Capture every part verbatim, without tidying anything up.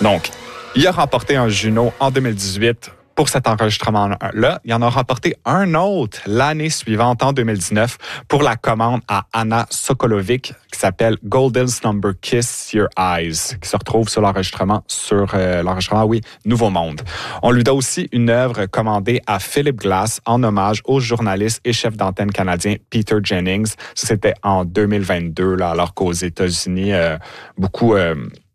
Donc, il a remporté un Juno en deux mille dix-huit pour cet enregistrement-là. Il en a remporté un autre l'année suivante, en deux mille dix-neuf, pour la commande à Anna Sokolovic, qui s'appelle Golden's Number Kiss Your Eyes, qui se retrouve sur l'enregistrement, sur euh, l'enregistrement, oui, Nouveau Monde. On lui doit aussi une œuvre commandée à Philip Glass en hommage au journaliste et chef d'antenne canadien Peter Jennings. Ça, c'était en deux mille vingt-deux, là, alors qu'aux États-Unis, euh, beaucoup... Euh,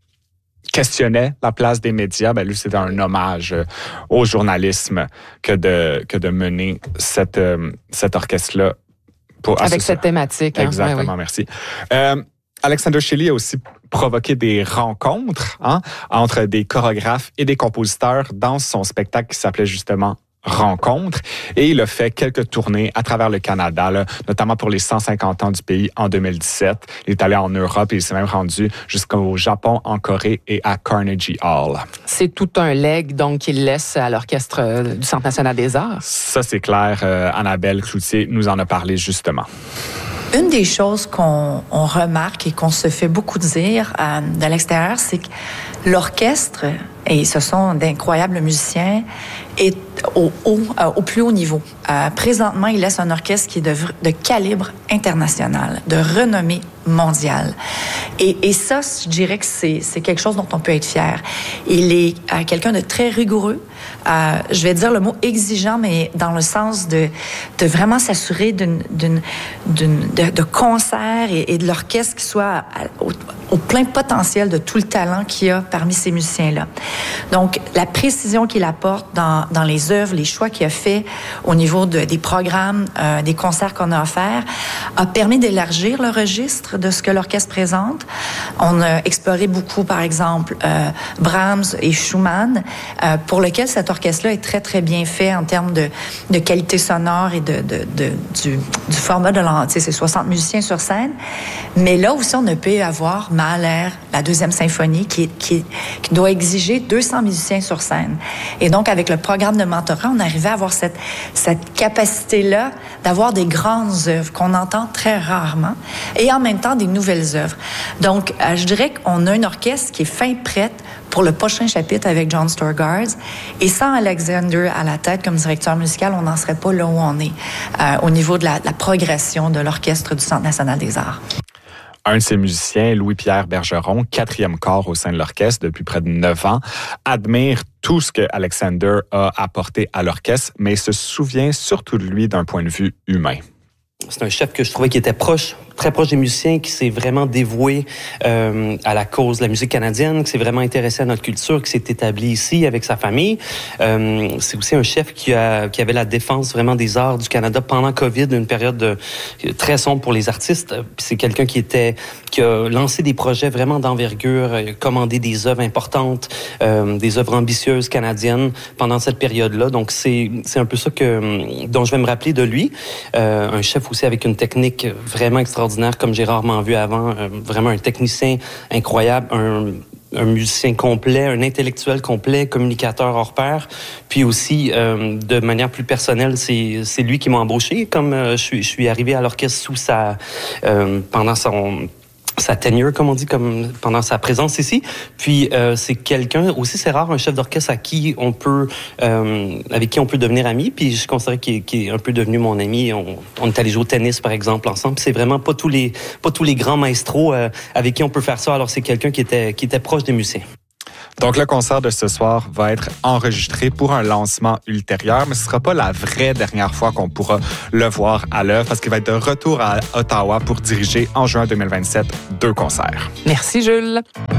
questionnait la place des médias, ben lui, c'était un hommage euh, au journalisme que de, que de mener cette, euh, cet orchestre-là. Pour, Avec cette thématique. Hein? Exactement, ouais, oui. merci. Euh, Alexander Shelley a aussi provoqué des rencontres hein, entre des chorégraphes et des compositeurs dans son spectacle qui s'appelait justement Rencontre. Et il a fait quelques tournées à travers le Canada, là, notamment pour les cent cinquante ans du pays en deux mille dix-sept. Il est allé en Europe et il s'est même rendu jusqu'au Japon, en Corée et à Carnegie Hall. C'est tout un legs donc qu'il laisse à l'Orchestre du Centre national des arts. Ça, c'est clair. Euh, Annabelle Cloutier nous en a parlé justement. Une des choses qu'on on remarque et qu'on se fait beaucoup dire euh, de l'extérieur, c'est que l'orchestre, et ce sont d'incroyables musiciens, est au, haut, euh, au plus haut niveau. Euh, présentement, il laisse un orchestre qui est de, de calibre international, de renommée mondiale. Et, et ça, je dirais que c'est, c'est quelque chose dont on peut être fier. Il est euh, quelqu'un de très rigoureux. Euh, je vais dire le mot exigeant, mais dans le sens de, de vraiment s'assurer d'une, d'une, d'une, de, de concert et, et de l'orchestre qui soit à, au, au plein potentiel de tout le talent qu'il y a parmi ces musiciens-là. Donc, la précision qu'il apporte dans, dans les œuvres, les choix qu'il a fait au niveau de, des programmes, euh, des concerts qu'on a offerts, a permis d'élargir le registre de ce que l'orchestre présente. On a exploré beaucoup, par exemple, euh, Brahms et Schumann, euh, pour lequel cet orchestre-là est très, très bien fait en termes de, de qualité sonore et de, de, de, du, du format de l'entier. C'est soixante musiciens sur scène. Mais là aussi, on ne peut avoir Mahler, la deuxième symphonie, qui, qui, qui doit exiger deux cents musiciens sur scène. Et donc, avec le programme de mentorat, on arrivait à avoir cette, cette capacité-là d'avoir des grandes œuvres qu'on entend très rarement et en même temps des nouvelles œuvres. Donc, euh, je dirais qu'on a une orchestre qui est fin prête pour le prochain chapitre avec John Storgard. Et sans Alexander à la tête comme directeur musical, on n'en serait pas là où on est euh, au niveau de la, de la progression de l'Orchestre du Centre national des arts. Un de ses musiciens, Louis-Pierre Bergeron, quatrième corps au sein de l'orchestre depuis près de neuf ans, admire tout ce que Alexander a apporté à l'orchestre, mais se souvient surtout de lui d'un point de vue humain. C'est un chef que je trouvais qui était proche, très proche des musiciens, qui s'est vraiment dévoué euh, à la cause de la musique canadienne, qui s'est vraiment intéressé à notre culture, qui s'est établi ici avec sa famille. Euh, c'est aussi un chef qui, a, qui avait la défense vraiment des arts du Canada pendant COVID, une période de, très sombre pour les artistes. Puis c'est quelqu'un qui était qui a lancé des projets vraiment d'envergure, commandé des œuvres importantes, euh, des œuvres ambitieuses canadiennes pendant cette période-là. Donc c'est c'est un peu ça que dont je vais me rappeler de lui. Euh, un chef aussi avec une technique vraiment extraordinaire, comme j'ai rarement vu avant. Euh, vraiment un technicien incroyable, un, un musicien complet, un intellectuel complet, communicateur hors pair. Puis aussi, euh, de manière plus personnelle, c'est, c'est lui qui m'a embauché. Comme euh, je, suis, je suis arrivé à l'orchestre sous sa... Euh, pendant son... sa tenure, comme on dit, comme pendant sa présence ici. Puis euh, c'est quelqu'un aussi, c'est rare un chef d'orchestre à qui on peut, euh, avec qui on peut devenir ami. Puis je considère qu'il est, qu'il est un peu devenu mon ami. On, on est allé jouer au tennis par exemple ensemble. Puis c'est vraiment pas tous les pas tous les grands maestros euh, avec qui on peut faire ça. Alors c'est quelqu'un qui était qui était proche des musiciens. Donc, le concert de ce soir va être enregistré pour un lancement ultérieur, mais ce ne sera pas la vraie dernière fois qu'on pourra le voir à l'œuvre parce qu'il va être de retour à Ottawa pour diriger en juin deux mille vingt-sept deux concerts. Merci, Jules.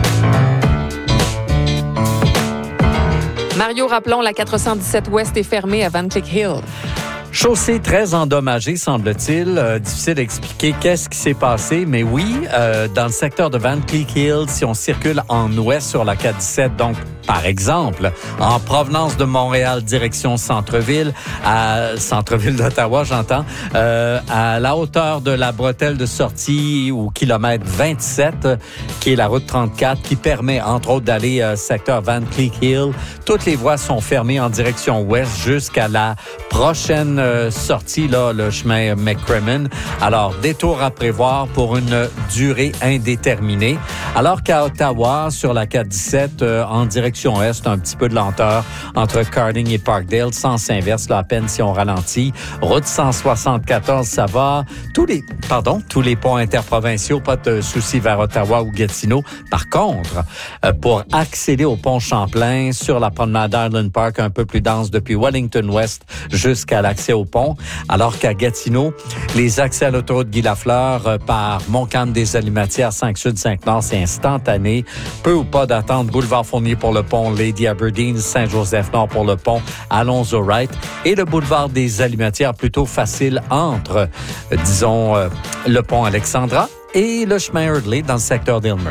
Mario, rappelons, la quatre cent dix-sept Ouest est fermée à Van Cleek Hill. Chaussée très endommagée, semble-t-il. Euh, difficile d'expliquer qu'est-ce qui s'est passé, mais oui, euh, dans le secteur de Van Cleek Hill, si on circule en ouest sur la quatre dix-sept, donc Par exemple, en provenance de Montréal, direction centre-ville, à centre-ville d'Ottawa, j'entends, euh, à la hauteur de la bretelle de sortie au kilomètre vingt-sept, qui est la route trente-quatre, qui permet, entre autres, d'aller euh, secteur Van Cleek Hill. Toutes les voies sont fermées en direction ouest jusqu'à la prochaine euh, sortie, là, le chemin McCrimmon. Alors, détour à prévoir pour une durée indéterminée. Alors qu'à Ottawa, sur la quatre dix-sept, euh, en direction est, un petit peu de lenteur entre Carding et Parkdale, sens inverse, là, à peine si on ralentit. Route cent soixante-quatorze, ça va. Tous les, pardon, tous les ponts interprovinciaux, pas de soucis vers Ottawa ou Gatineau. Par contre, euh, pour accéder au pont Champlain sur la promenade Island Park, un peu plus dense depuis Wellington West jusqu'à l'accès au pont, alors qu'à Gatineau, les accès à l'autoroute Guy Lafleur euh, par Montcalm des Alimatières, cinq Sud, cinq Nord, c'est instantané. Peu ou pas d'attente, boulevard Fournier pour le pont Lady Aberdeen, Saint-Joseph-Nord pour le pont Alonzo-Wright et le boulevard des Alimatières plutôt facile entre, euh, disons, euh, le pont Alexandra et le chemin Eardley dans le secteur d'Aylmer.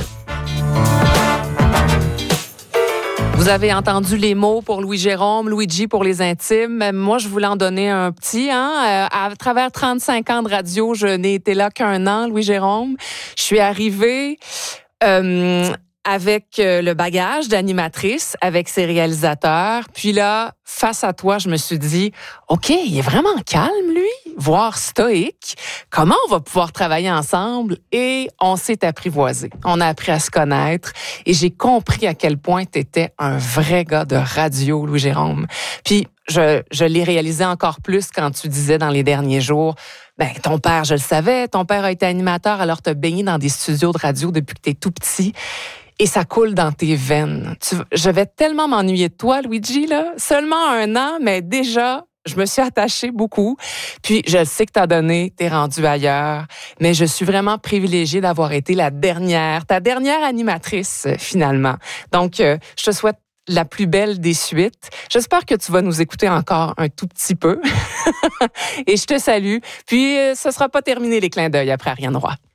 Vous avez entendu les mots pour Louis-Jérôme, Luigi pour les intimes. Moi, je voulais en donner un petit. Hein? À travers trente-cinq ans de radio, je n'ai été là qu'un an, Louis-Jérôme. Je suis arrivée... Euh, avec le bagage d'animatrice, avec ses réalisateurs. Puis là, face à toi, je me suis dit, OK, il est vraiment calme, lui, voire stoïque. Comment on va pouvoir travailler ensemble? Et on s'est apprivoisé. On a appris à se connaître. Et j'ai compris à quel point tu étais un vrai gars de radio, Louis-Jérôme. Puis, je, je l'ai réalisé encore plus quand tu disais dans les derniers jours, ben, ton père, je le savais, ton père a été animateur, alors t'as baigné dans des studios de radio depuis que t'es tout petit. Et ça coule dans tes veines. Tu, je vais tellement m'ennuyer de toi, Luigi, là. Seulement un an, mais déjà, je me suis attachée beaucoup. Puis, je sais que t'as donné, t'es rendu ailleurs. Mais je suis vraiment privilégiée d'avoir été la dernière, ta dernière animatrice, finalement. Donc, euh, je te souhaite la plus belle des suites. J'espère que tu vas nous écouter encore un tout petit peu. Et je te salue. Puis, euh, ce sera pas terminé les clins d'œil après Ariane Roy.